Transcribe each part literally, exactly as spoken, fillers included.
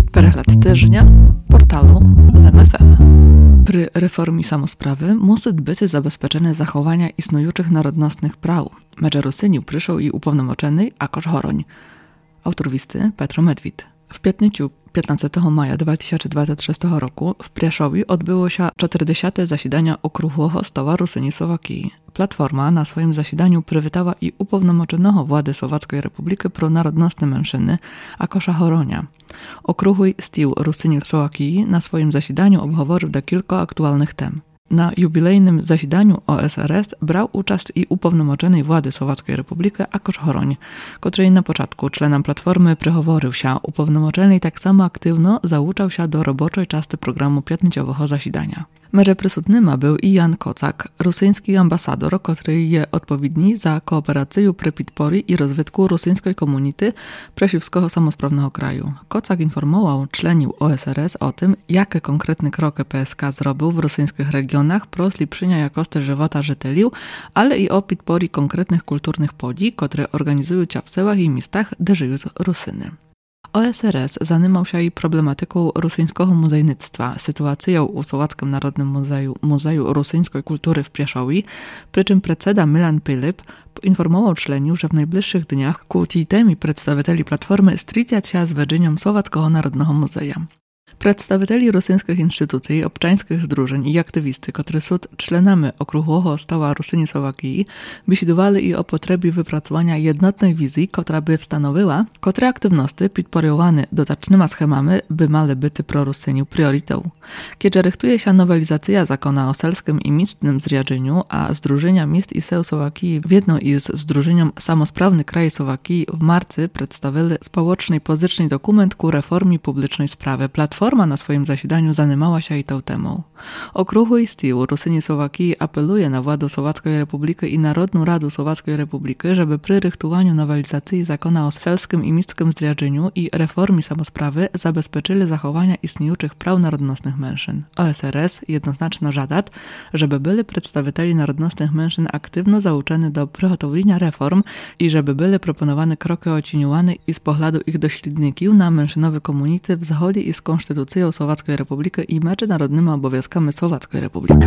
Перегляд тижня порталу Лем еф ем. При реформі самосправи мусить бути забезпечене заховання існуючих народностних прав. Медже русинів прийшов і уповномочений Акош Горонь. Автор вісти Петро Медвід. W piętniczu piętnastego maja dwa tysiące dwudziestego szóstego roku w Prieszowie odbyło się czterdzieste zasiedania Okrugłego Stoła Rusyni Słowakii. Platforma na swoim zasiedaniu przywitała i upełnomoczonego władzy Słowackiej Republiki pronarodnostne mężczyzny Akosza Goronia. Okrugły Stół Rusyni Słowakii na swoim zasiedaniu obговорив do kilku aktualnych tem. Na jubilejnym zasiedaniu O S R S brał udział i upełnomoczonej władzy Słowackiej Republiki Akos Goroń, który na początku czlenom Platformy przychoworył się upełnomoczonej tak samo aktywno zauczał się do roboczej części programu piętnicowego zasiedania. Merze prysutnyma był i Jan Kocak, rosyjski ambasador, który jest odpowiedni za kooperację przy podporii i rozwitku rosyjskiej komunity przeciwskiego samosprawnego kraju. Kocak informował członów O S R S o tym, jakie konkretne kroki P S K zrobił w rosyjskich regionach pro zlepszenia jakości żywota żyteliów, ale i o podporii konkretnych kulturnych podii, które organizują się w sełach i miastach, gdzie żyją Rusyny. O S R S zajmował się i problematyką rosyjskiego muzejnictwa, sytuacją u Słowackim Narodnym Muzeum, Muzeum Rosyjskiej Kultury w Prieszowie, przy czym predseda Milan Pilip informował członów, że w najbliższych dniach ku tej temie przedstawicieli Platformy stridzą się z wedzeniem Słowackiego Narodnego Muzeum. Przedstawicieli rosyjskich instytucji, obczańskich zdrużeń i aktywisty, którzy są członami Okrugłego Stoła Rusyni Słowakii, biesiadowali i o potrzebie wypracowania jednotnej wizji, która by stanowiła, które aktywności podporowane dotacznymi schemami by miały być pro Rusyniów priorytetą. Kiedy rychtuje się nowelizacja zakona o selskim i miestnym zriadzeniu, a Zdrużenia Miast i Seł Słowakii w jedno i z Zdrużeniem Samosprawny Kraj Słowakii w marcu przedstawili społeczny pozyczny dokument ku reformie publicznej sprawy. Platforma na swoim zasiedaniu zajmowała się i tą temą. Okrugły Stół Rusyni Słowakii apeluje na władzę Słowackiej Republiki i Narodną Radę Słowackiej Republiki, żeby przy rychtowaniu nowelizacji zakona o selskim i miejskim zriadzeniu i reformie samosprawy zabezpieczyli zachowania istniejących praw narodnostnych mężczyzn. O S R S jednoznacznie żada, żeby byli przedstawicieli narodnostnych mężczyzn aktywno zauczeni do przygotowania reform i żeby byli proponowane kroki ocenione i z poglądu ich dośledników na mężczyznowe komunity w zachodzie i z Konstytucją Słowackiej Republiki i międzynarodnymi obowiązkami Słowackiej Republiki.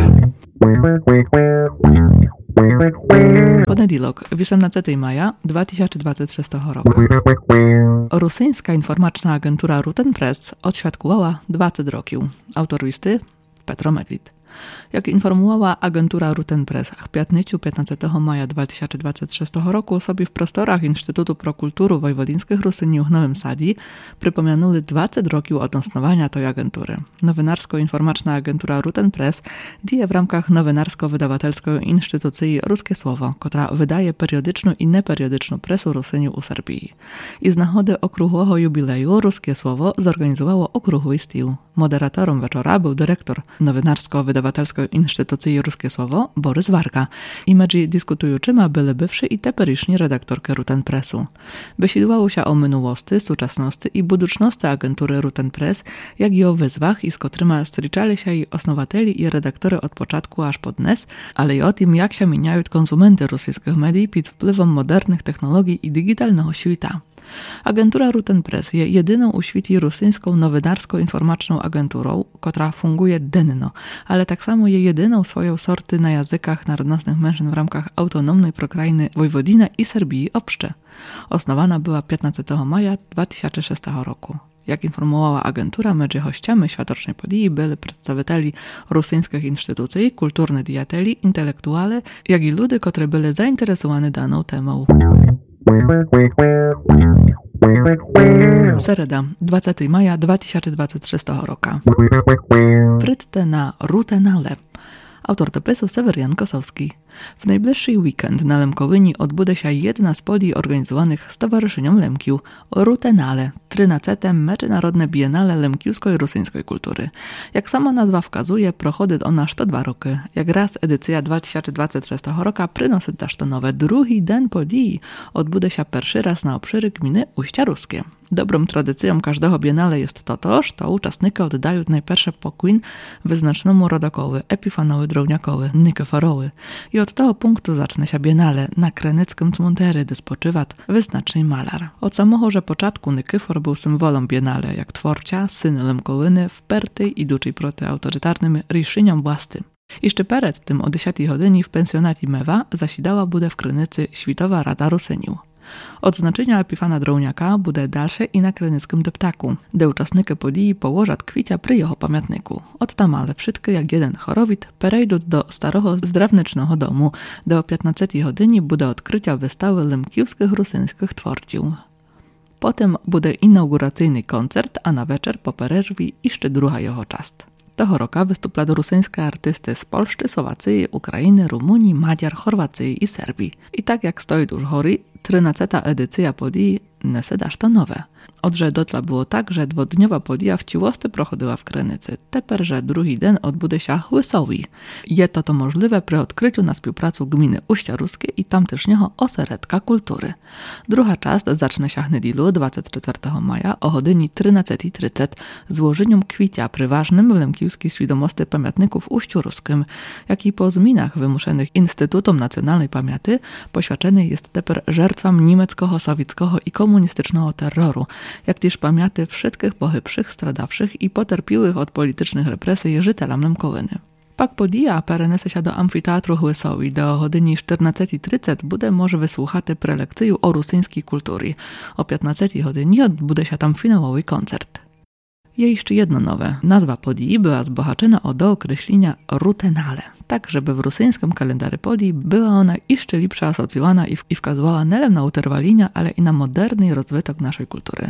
Poniedziałek, osiemnastego maja dwa tysiące dwudziestego szóstego roku. Rosyjska informacyjna agentura Ruten Press odświadkowała dwadzieścia roków. Autor listy Petro Medwid. Jak informowała agentura Ruten Press, w piętniczu piętnastego maja dwa tysiące dwudziestego szóstego roku sobie w prostorach Instytutu Pro Kulturu Wojwodińskich Rusyniów w Nowym Sadzie przypominuli dwadzieścia roków od osnowania tej agentury. Nowynarsko-informacyjna agentura Ruten Press dzieje w ramach nowynarsko-wydawatelskiej instytucji Ruskie Słowo, która wydaje periodyczną i neperiodyczną presę Rusyniów u Serbii. I z nagody okrugłego jubileju Ruskie Słowo zorganizowało Okrugły Stół. Moderatorem wieczora był dyrektor nowynarsko-wydawatelskiej instytucji Ruskie Słowo Borys Warga i między dyskutującymi byli bywszy i teperyszni redaktorki Ruten Pressu. Besiedłało się o minułosti, współczesności i buduczności agentury Ruten Press, jak i o wyzwach, i z którymi styczali się i osnowateli i redaktory od początku aż pod dnes, ale i o tym, jak się mieniają konsumenty rosyjskich mediów pod wpływem modernych technologii i digitalnego świata. Agentura Ruten Press jest jedyną u świecie rosyjską nowynarsko-informacyjną agenturą, która funguje denno, ale tak samo jest jedyną swoją sorty na językach narodnostnych mężczyzn w ramach autonomnej prokrainy Wojwodina i Serbii obszcze. Osnowana była piętnastego maja dwa tysiące szóstego roku. Jak informowała agentura, między hościami światocznej podii byli przedstawicieli rosyjskich instytucji, kulturne diateli, intelektuale, jak i ludzie, którzy byli zainteresowani daną temą. Sereda, dwudziestego maja dwa tysiące dwudziestego szóstego roku. Prytte na Rutenale. Autor dopisu Sewerian Kosowski. W najbliższy weekend na Lemkowyni odbude się jedna z podii organizowanych Stowarzyszeniem Lemkiu Rutenale, trynадцяте Międzynarodne Biennale Lemkiuskiej i Rosyjskiej Kultury. Jak sama nazwa wskazuje, prochodzi ona sto dwa roki. Jak raz edycja dwa tysiące dwudziestego szóstego roku przynosi też to nowe drugi den podii. Odbude się pierwszy raz na obszyry gminy Ujścia Ruskie. Dobrą tradycją każdego biennale jest to, że uczestnicy oddają najpierw pokłon wyznacznemu rodakowi Epifanowi Drowniakowi, Nikeforowi. I od tego punktu zacznie się biennale na Krenickim cmentery, gdzie spoczywa wyznaczny malar. Od samego początku Nikifor był symbolem biennale, jak tworcia, syn Lemkołyny, wpertej idącej proti autorytarnym riszyniom własnym. Jeszcze przed tym o dziesiątej godzinie w pensjonacie Mewa zasidała bude w Krynicy Światowa Rada Rusyniów. Odznaczenia Epifana Drowniaka bude dalsze i na Krynickim deptaku, gdzie uczestnicy podii położą kwicia przy jego pamiętniku. Od tam ale wszystkie jak jeden chorowit perejdą do starego zdrawnicznego domu, gdzie o piętnastej godzinie bude odkrycia wystawy lemkiewskich rusyńskich tworcił. Potem bude inauguracyjny koncert, a na wieczór po pererwi jeszcze druga jego czast. Tego roku wystąpią rusyńskie artysty z Polski, Słowacji, Ukrainy, Rumunii, Madziar, Chorwacji i Serbii. I tak jak stoi już hory, trzynastą edycja podii nese dasz to nowe. Odże dotla było tak, że dwudniowa podia w ciłosty prochodziła w Krynicy. Teper, że drugi den odbude się Łysowi. Je to to możliwe przy odkryciu na współpracu gminy Uścia Ruskie i tamtejszego oseredka kultury. Druga czast zacznie się w niedzielę dwudziestego czwartego maja o godzinie trzynastej trzydzieści złożeniem kwicia przy ważnym w Lemkiewskiej świadomości pamiętniku w Uściu Ruskim, jak i po zmianach wymuszonych Instytutom Nacjonalnej Pamięci poświadczony jest teper żertwam niemieckiego, sowieckiego i komunistycznego terroru, jak też pamięty wszystkich pochybszych, stradawszych i poterpiłych od politycznych represji żytelam Lemkołyny. Pak podija perenese się do amfiteatru Łysowi, do godziny czternastej trzydzieści bude może wysłuchać prelekcję o rusyńskiej kulturze. O piętnastej godzinie odbude się tam finałowy koncert. Je jeszcze jedno nowe. Nazwa podii była zbohaczona o dookreślenia rutenale, tak żeby w rosyjskim kalendarzu podii była ona jeszcze lepsza asocjowana i, i wskazywała nie na uterwalinia, ale i na moderny rozwytok naszej kultury.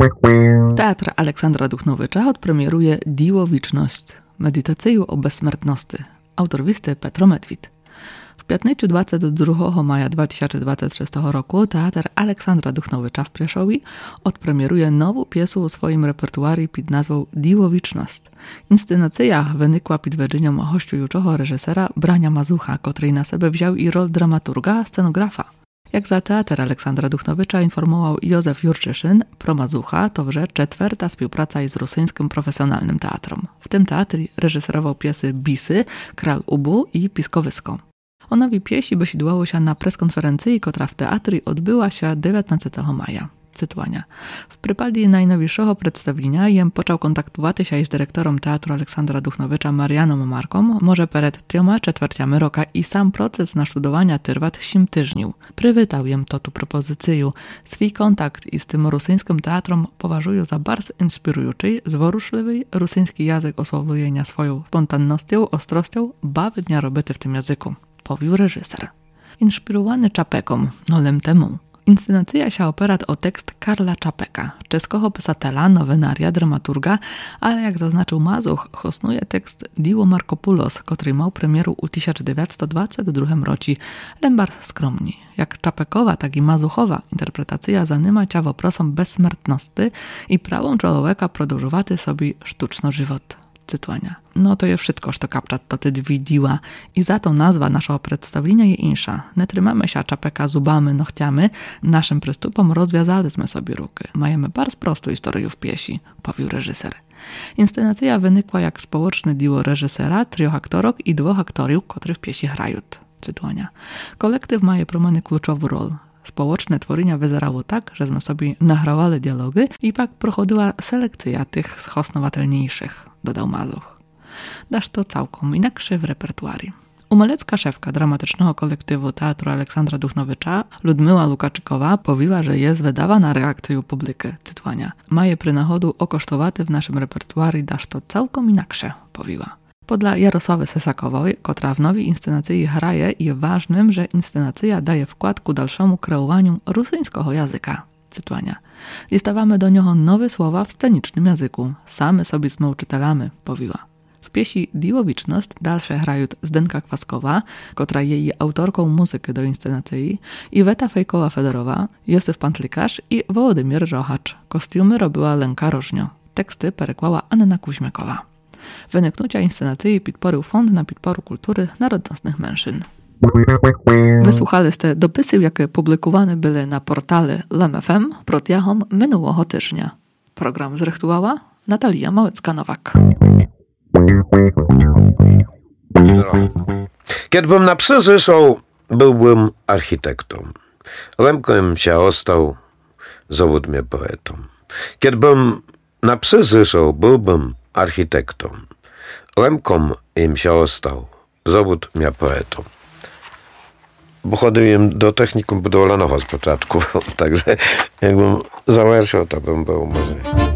Teatr Aleksandra Duchnowicza odpremieruje Diłowiczność, medytację o bezsmrtności. Autor listy Petro Medwid. W piątnicę dwudziestego drugiego maja dwa tysiące dwudziestego szóstego roku Teatr Aleksandra Duchnowicza w Preszowi odpremieruje nową piesę o swoim repertuarii pod nazwą Diłowiczność. Inscenacja wynikła pod wedzeniom hościującego reżysera Brania Mazucha, który na siebie wziął i rol dramaturga, a scenografa. Jak za Teatr Aleksandra Duchnowicza informował Józef Jurczyszyn, pro Mazucha to wrze czwarta współpraca z rosyjskim profesjonalnym teatrem. W tym teatrze reżyserował piesy Bisy, Kral Ubu i Piskowysko. O nowej pieśni besidłało się na preskonferencji, która w teatrze odbyła się dziewiętnastego maja. Cytowania. W przypadku najnowszego przedstawienia jem począł kontaktować się z dyrektorem Teatru Aleksandra Duchnowicza Marianą Marką, może przed trzema czwartami roku i sam proces nasztudowania trwa osiem tyżniów. Przywitał jem to tu propozycję. Swój kontakt i z tym rosyjskim teatrem poważuję za bardzo inspirujący, zworuszliwy rosyjski język osłowlujenia swoją spontannością, ostrością, bawy dnia roboty w tym języku. Powił reżyser. Inspirowany Czapeką, nolem temu. Inscenacja się opiera o tekst Karla Czapeka, czeskiego pisatela, nowenaria, dramaturga, ale jak zaznaczył Mazuch, hosnuje tekst Diło Markopoulos, który miał premieru u tysiąc dziewięćset dwudziestym drugim roku, lembar skromni. Jak Czapekowa, tak i Mazuchowa interpretacja zanyma cię woprosom bezsmrtności i prawą człowieka produżowaty sobie sztuczno żywot. Cytowania. No to je wszystko, co kapczat to ty widziła i za to nazwa naszego przedstawienia je insza. Nie trzymamy się Czapeka zubami, nochciami, naszym przystupom rozwiązaliśmy sobie ruky. Majemy bardzo prostą historię w piesi, powił reżyser. Inscenacja wynikła jak społeczne diło reżysera, trio aktorok i dwóch aktorów, którzy w piesi grają. Cytowania. Kolektyw ma je promeny kluczową rolę. Społeczne tworzenia wyzerało tak, żeśmy sobie nagrawali dialogi i pak prochodziła selekcja tych schosnowatelniejszych, dodał Mazuch. Dasz to całkiem inaksze w repertuarii. Umalecka szefka dramatycznego kolektywu Teatru Aleksandra Duchnowicza, Ludmila Lukaczykowa, powiła, że jest wydawa na reakcję publiki. Cytowania. Maje przy nachodu okosztowaty w naszym repertuarii, dasz to całkiem inaksze, powiła. Podla Jarosławy Sesakowej, która w nowej inscenacji hraje, jest ważnym, że inscenacja daje wkład ku dalszemu kreowaniu rosyjskiego języka. Cytowania. Dostawamy do niego nowe słowa w scenicznym języku. Same sobie sme uczytelamy, powiła. W piesi Diłowiczność dalsze hrają Zdenka Kwaskowa, która jest jej autorką muzyki do inscenacji, Iweta Fejkowa-Federowa, Józef Pantlikarz i Wołodymir Rochacz. Kostiumy robiła Lenka Rożnio. Teksty perekłała Anna Kuźmiakowa. Wyniknucia inscenacji podporzył Fond na podporu kultury narodnostnych mężczyzn. Wysłuchali ste dopisy, jakie publikowane były na portale L M F M протягом minionego tygodnia. Program zrychtowała Natalia Małecka-Nowak. Kiedbym na psy zyszał, byłbym architektą. Lemkiem się ostał, zawód mnie poetą. Kiedbym na psy zyszał, byłbym architektą. Lemkom im się ostał, zawód mnie poetą. Bo chodziłem do technikum budowlanego z początku, także jakbym zawerszał, to bym był może...